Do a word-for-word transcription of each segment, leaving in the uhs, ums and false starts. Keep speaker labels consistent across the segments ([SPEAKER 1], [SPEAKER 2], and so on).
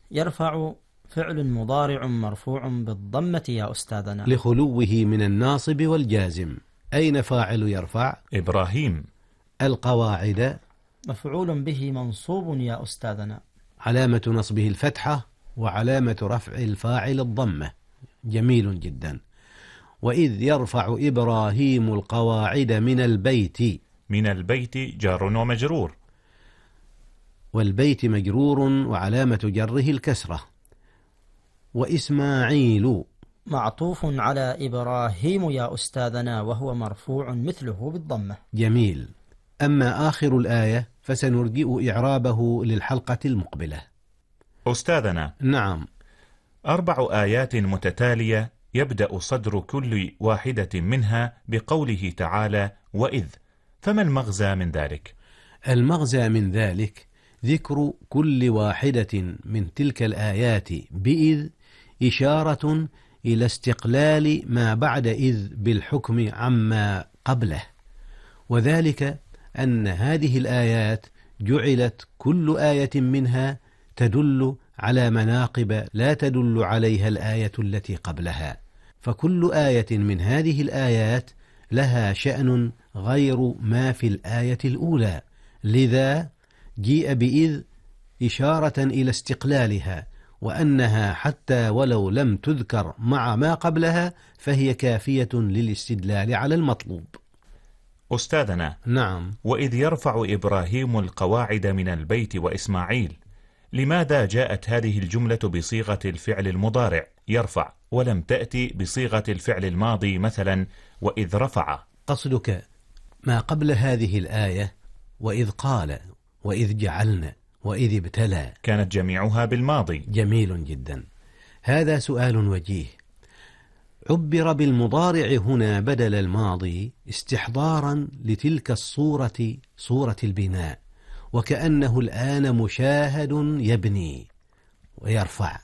[SPEAKER 1] يرفع فعل مضارع مرفوع بالضمة يا أستاذنا
[SPEAKER 2] لخلوه من الناصب والجازم. أين فاعل يرفع؟
[SPEAKER 3] إبراهيم.
[SPEAKER 2] القواعد
[SPEAKER 1] مفعول به منصوب يا أستاذنا،
[SPEAKER 2] علامة نصبه الفتحة وعلامة رفع الفاعل الضمة. جميل جدا. وإذ يرفع إبراهيم القواعد من البيت.
[SPEAKER 3] من البيت جار ومجرور،
[SPEAKER 2] والبيت مجرور وعلامة جره الكسرة. وإسماعيل
[SPEAKER 1] معطوف على إبراهيم يا أستاذنا، وهو مرفوع مثله بالضمة.
[SPEAKER 2] جميل. أما آخر الآية فسنرجئ إعرابه للحلقة المقبلة.
[SPEAKER 3] أستاذنا،
[SPEAKER 2] نعم.
[SPEAKER 3] أربع آيات متتالية يبدأ صدر كل واحدة منها بقوله تعالى وإذ، فما المغزى من ذلك؟
[SPEAKER 2] المغزى من ذلك ذكر كل واحدة من تلك الآيات بإذ إشارة إلى استقلال ما بعد إذ بالحكم عما قبله، وذلك أن هذه الآيات جعلت كل آية منها تدل على مناقب لا تدل عليها الآية التي قبلها، فكل آية من هذه الآيات لها شأن غير ما في الآية الأولى، لذا جيء بإذ إشارة إلى استقلالها، وأنها حتى ولو لم تذكر مع ما قبلها فهي كافية للاستدلال على المطلوب.
[SPEAKER 3] أستاذنا،
[SPEAKER 2] نعم.
[SPEAKER 3] وإذ يرفع إبراهيم القواعد من البيت وإسماعيل، لماذا جاءت هذه الجملة بصيغة الفعل المضارع يرفع ولم تأتي بصيغة الفعل الماضي مثلا وإذ رفع؟
[SPEAKER 2] قصدك ما قبل هذه الآية وإذ قال وإذ جعلنا وإذ ابتلى
[SPEAKER 3] كانت جميعها بالماضي.
[SPEAKER 2] جميل جدا. هذا سؤال وجيه. عبر بالمضارع هنا بدل الماضي استحضارا لتلك الصورة، صورة البناء، وكأنه الآن مشاهد يبني ويرفع،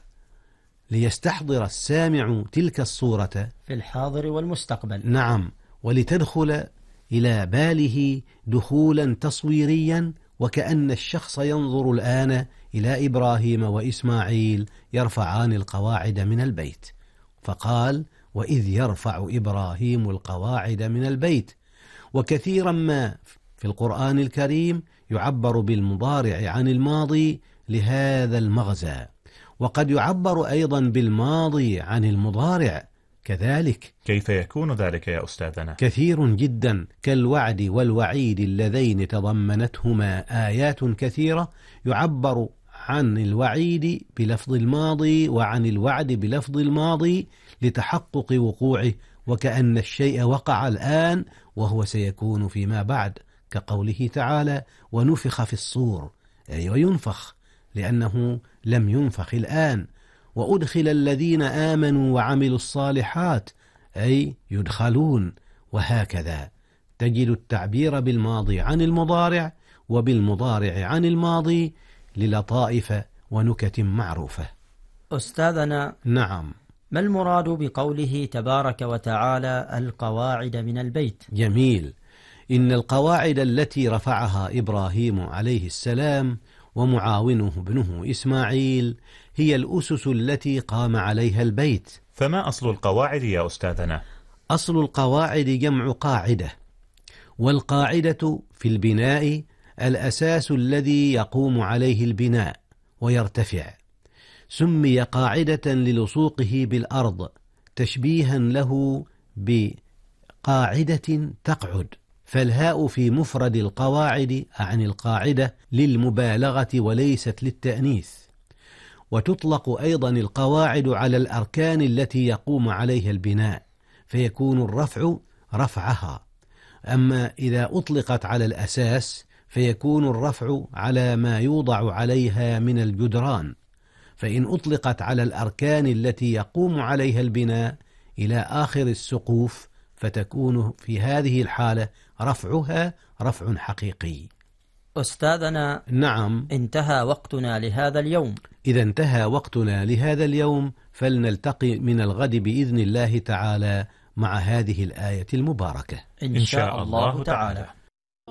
[SPEAKER 2] ليستحضر السامع تلك الصورة
[SPEAKER 1] في الحاضر والمستقبل.
[SPEAKER 2] نعم، ولتدخل إلى باله دخولا تصويريا، وكأن الشخص ينظر الآن إلى إبراهيم وإسماعيل يرفعان القواعد من البيت، فقال وإذ يرفع إبراهيم القواعد من البيت. وكثيرا ما في القرآن الكريم يعبر بالمضارع عن الماضي لهذا المغزى، وقد يعبر أيضا بالماضي عن المضارع كذلك.
[SPEAKER 3] كيف يكون ذلك يا أستاذنا؟
[SPEAKER 2] كثير جدا، كالوعد والوعيد اللذين تضمنتهما آيات كثيرة يعبر عن الوعيد بلفظ الماضي وعن الوعد بلفظ الماضي لتحقق وقوعه، وكأن الشيء وقع الآن وهو سيكون فيما بعد، كقوله تعالى ونفخ في الصور، أي وينفخ، لأنه لم ينفخ الآن. وأدخل الذين آمنوا وعملوا الصالحات، أي يدخلون. وهكذا تجد التعبير بالماضي عن المضارع وبالمضارع عن الماضي للطائف ونكت معروفة.
[SPEAKER 1] أستاذنا،
[SPEAKER 2] نعم.
[SPEAKER 1] ما المراد بقوله تبارك وتعالى القواعد من البيت؟
[SPEAKER 2] جميل. إن القواعد التي رفعها إبراهيم عليه السلام ومعاونه ابنه إسماعيل هي الأسس التي قام عليها البيت.
[SPEAKER 3] فما أصل القواعد يا أستاذنا؟
[SPEAKER 2] أصل القواعد جمع قاعدة، والقاعدة في البناء الأساس الذي يقوم عليه البناء ويرتفع، سمي قاعدة للصوقه بالأرض تشبيها له بقاعدة تقعد، فالهاء في مفرد القواعد عن القاعدة للمبالغة وليست للتأنيث. وتطلق أيضا القواعد على الأركان التي يقوم عليها البناء، فيكون الرفع رفعها. أما إذا أطلقت على الأساس فيكون الرفع على ما يوضع عليها من الجدران، فإن أطلقت على الأركان التي يقوم عليها البناء إلى آخر السقوف فتكون في هذه الحالة رفعها رفع حقيقي.
[SPEAKER 1] أستاذنا،
[SPEAKER 2] نعم.
[SPEAKER 1] انتهى وقتنا لهذا اليوم.
[SPEAKER 2] إذا انتهى وقتنا لهذا اليوم فلنلتقي من الغد بإذن الله تعالى مع هذه الآية المباركة
[SPEAKER 1] إن شاء الله تعالى.